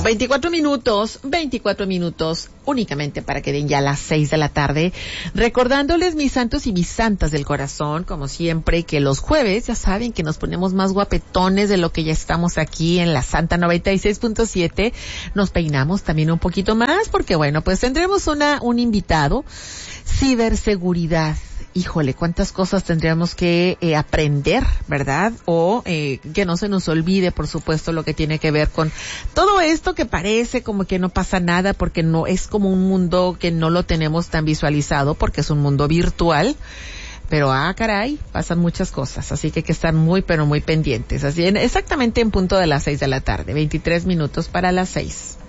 24 minutos únicamente para que den ya las 6 de la tarde. Recordándoles, mis santos y mis santas del corazón, como siempre, que los jueves, ya saben que nos ponemos más guapetones de lo que ya estamos aquí en la Santa 96.7. Nos peinamos también un poquito más porque, bueno, pues tendremos un invitado. Ciberseguridad. Híjole, cuántas cosas tendríamos que aprender, ¿verdad? O que no se nos olvide, por supuesto, lo que tiene que ver con todo esto que parece como que no pasa nada porque no es como un mundo que no lo tenemos tan visualizado porque es un mundo virtual. Pero, caray, pasan muchas cosas, así que hay que estar muy, pero muy pendientes. Así, exactamente en punto de las 6 de la tarde, 23 minutos para las 6.